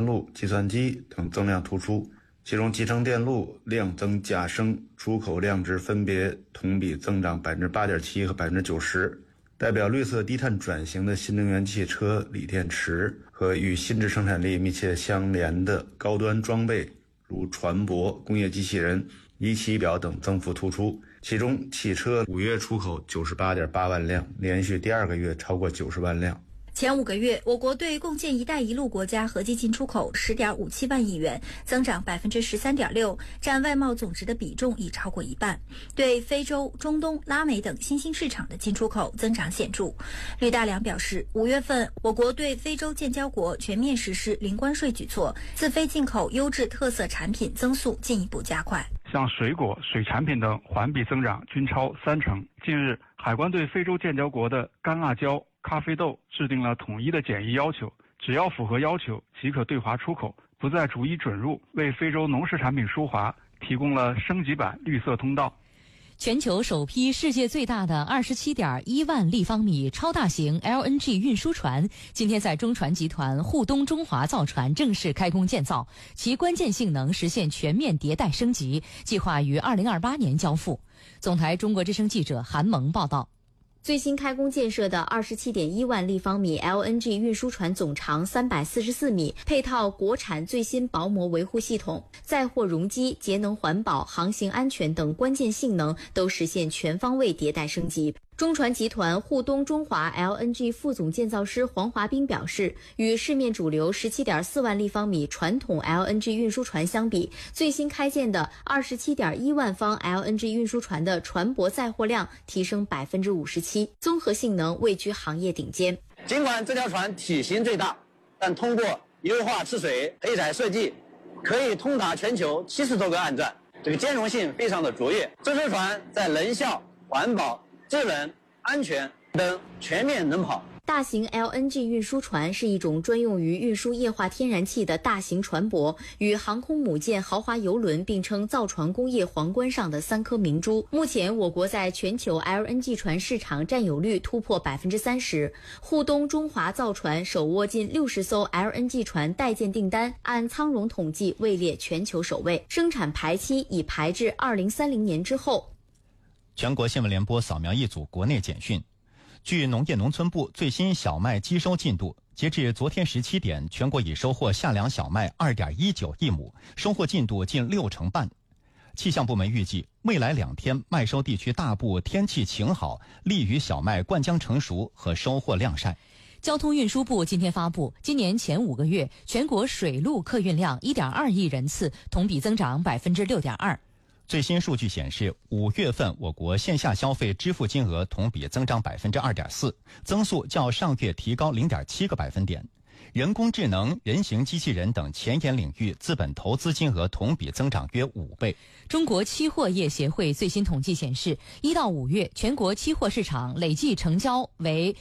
路、计算机等增量突出，其中集成电路量增价升，出口量值分别同比增长 8.7% 和 90%， 代表绿色低碳转型的新能源汽车、锂电池和与新质生产力密切相连的高端装备，如船舶、工业机器人、仪器仪表等增幅突出。其中汽车5月出口 98.8 万辆，连续第2个月超过90万辆。 前5个月，我国对共建“一带一路”国家合计进出口 10.57 万亿元，增长 13.6%， 占外贸总值的比重已超过一半。对非洲、中东、拉美等新兴市场的进出口增长显著。吕大良表示，5月份我国对非洲建交国全面实施零关税举措，自非进口优质特色产品增速进一步加快。 像水果、水产品等环比增长均超30%。近日，海关对非洲建交国的干辣椒、咖啡豆制定了统一的检疫要求，只要符合要求即可对华出口，不再逐一准入，为非洲农食产品输华提供了升级版绿色通道。 全球首批世界最大的 27.1 万立方米超大型 LNG 运输船今天在中船集团沪东中华造船正式开工建造，其关键性能实现全面迭代升级，计划于2028年交付。总台中国之声记者韩萌报道。 最新开工建设的 27.1 万立方米 LNG 运输船总长344米，配套国产最新薄膜维护系统，载货容积、节能环保、航行安全等关键性能都实现全方位迭代升级。中船集团沪东中华 LNG 副总建造师黄华斌表示，与市面主流 17.4 万立方米传统 LNG 运输船相比，最新开建的 27.1 万方 LNG 运输船的船舶载货量提升 57%， 综合性能位居行业顶尖。 尽管这条船体型最大，但通过优化吃水配载设计，可以通达全球70多个岸站，这个兼容性非常的卓越。这艘船在能效、环保、智能、安全等全面能跑。 大型 LNG 运输船是一种专用于运输液化天然气的大型船舶，与航空母舰、豪华邮轮并称造船工业皇冠上的3颗明珠。目前，我国在全球 LNG 船市场占有率突破 30%。沪东中华造船手握近60艘 LNG 船待建订单，按仓容统计位列全球首位，生产排期已排至2030年之后。 全国新闻联播扫描一组国内简讯。据农业农村部最新小麦机收进度，截至昨天17点，全国已收获夏粮小麦 2.19 亿亩，收获进度近60%半。气象部门预计，未来2天麦收地区大部天气晴好，利于小麦灌浆成熟和收获晾晒。 交通运输部今天发布，今年前5个月全国水路客运量 1.2 亿人次，同比增长 6.2%。 最新数据显示，5月份我国线下消费支付金额同比增长 2.4%， 增速较上月提高 0.7个百分点。人工智能、人形机器人等前沿领域资本投资金额同比增长约5倍。 中国期货业协会最新统计显示，1到5月全国期货市场累计成交为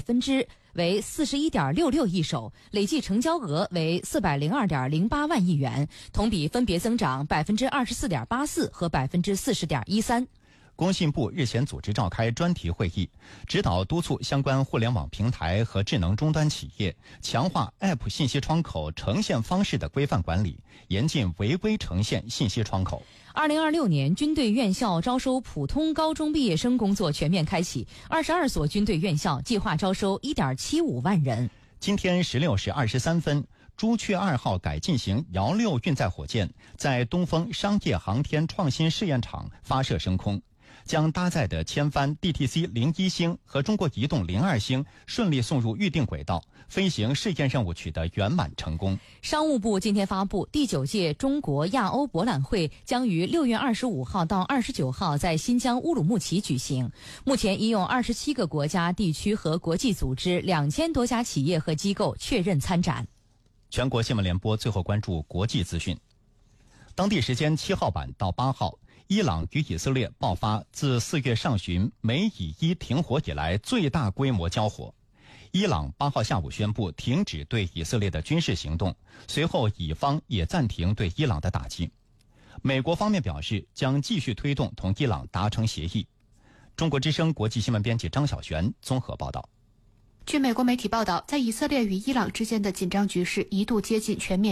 41.66 亿手，累计成交额为 402.08 万亿元，同比分别增长 24.84% 和 40.13%。 工信部日前组织召开专题会议，指导督促相关互联网平台和智能终端企业强化 App 信息窗口呈现方式的规范管理，严禁违规呈现信息窗口。 2026年军队院校招收普通高中毕业生工作全面开启，22所军队院校计划招收 1.75 万人。 今天16时23分，朱雀2号改进型遥6运载火箭在东风商业航天创新试验场发射升空，将搭载的千帆 DTC-01 星和中国移动02星顺利送入预定轨道，飞行试验任务取得圆满成功。 商务部今天发布，第9届中国亚欧博览会将于6月25号到29号在新疆乌鲁木齐举行。目前已有27个国家、地区和国际组织2000多家企业和机构确认参展。 全国新闻联播最后关注国际资讯。当地时间7号晚到8号，伊朗与以色列爆发自4月上旬美以伊停火以来最大规模交火。伊朗8号下午宣布停止对以色列的军事行动，随后以方也暂停对伊朗的打击。美国方面表示将继续推动同伊朗达成协议。中国之声国际新闻编辑张晓璇综合报道。 据美国媒体报道，在以色列与伊朗之间的紧张局势一度接近全面